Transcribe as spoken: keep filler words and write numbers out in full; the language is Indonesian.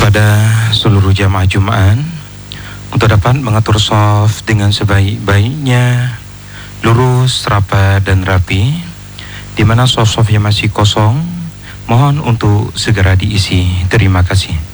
kepada seluruh jamaah Jumat untuk dapat mengatur shaf dengan sebaik-baiknya, lurus, rapat dan rapi. Di mana shaf-shaf yang masih kosong, mohon untuk segera diisi. Terima kasih.